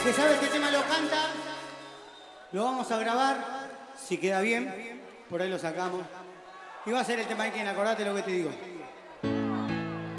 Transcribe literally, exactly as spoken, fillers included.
que sabe este tema lo canta, lo vamos a grabar, si queda bien, por ahí lo sacamos. Y va a ser el tema de quien, acordate lo que te digo.